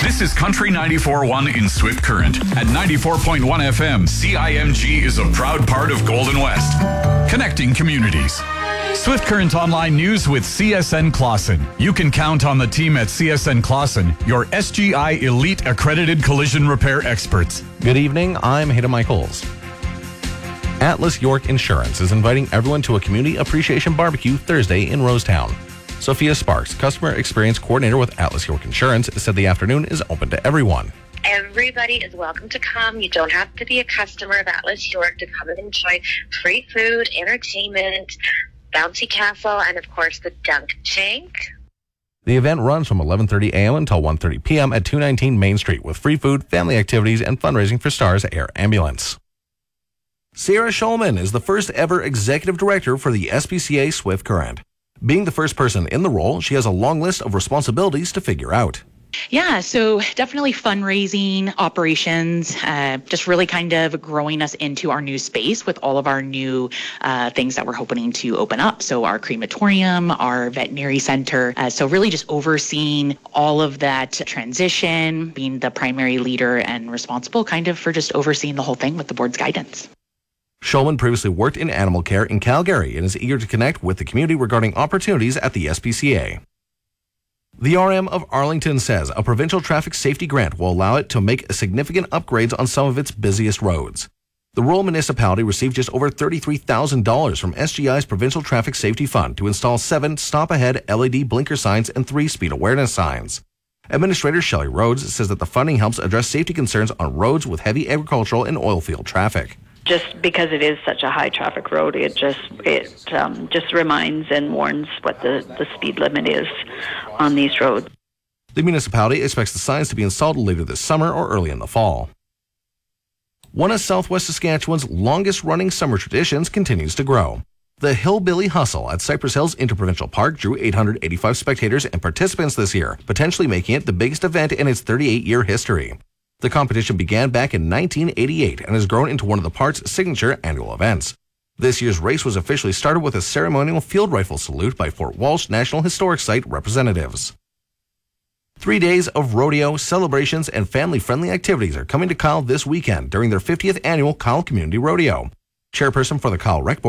This is Country 94.1 in Swift Current. At 94.1 FM, CIMG is a proud part of Golden West. Connecting communities. Swift Current Online News with CSN Clausen. You can count on the team at CSN Clausen, your SGI Elite Accredited Collision Repair experts. Good evening, I'm Hayden Michaels. Atlas York Insurance is inviting everyone to a Community Appreciation Barbecue Thursday in Rosetown. Sophia Sparks, Customer Experience Coordinator with Atlas York Insurance, said the afternoon is open to everyone. Everybody is welcome to come. You don't have to be a customer of Atlas York to come and enjoy free food, entertainment, bouncy castle, and of course the dunk tank. The event runs from 11:30 a.m. until 1:30 p.m. at 219 Main Street with free food, family activities, and fundraising for Stars Air Ambulance. Sarah Schulman is the first ever executive director for the SPCA Swift Current. Being the first person in the role, she has a long list of responsibilities to figure out. Yeah, so definitely fundraising, operations, just really kind of growing us into our new space with all of our new things that we're hoping to open up. So our crematorium, our veterinary center. So really just overseeing all of that transition, being the primary leader and responsible kind of for just overseeing the whole thing with the board's guidance. Schulman previously worked in animal care in Calgary and is eager to connect with the community regarding opportunities at the SPCA. The RM of Arlington says a provincial traffic safety grant will allow it to make significant upgrades on some of its busiest roads. The rural municipality received just over $33,000 from SGI's Provincial Traffic Safety Fund to install 7 stop-ahead LED blinker signs and 3 speed awareness signs. Administrator Shelley Rhodes says that the funding helps address safety concerns on roads with heavy agricultural and oil field traffic. Just because it is such a high traffic road, it just reminds and warns what the speed limit is on these roads. The municipality expects the signs to be installed later this summer or early in the fall. One of Southwest Saskatchewan's longest-running summer traditions continues to grow. The Hillbilly Hustle at Cypress Hills Interprovincial Park drew 885 spectators and participants this year, potentially making it the biggest event in its 38-year history. The competition began back in 1988 and has grown into one of the park's signature annual events. This year's race was officially started with a ceremonial field rifle salute by Fort Walsh National Historic Site representatives. 3 days of rodeo, celebrations, and family-friendly activities are coming to Kyle this weekend during their 50th annual Kyle Community Rodeo. Chairperson for the Kyle Rec Board,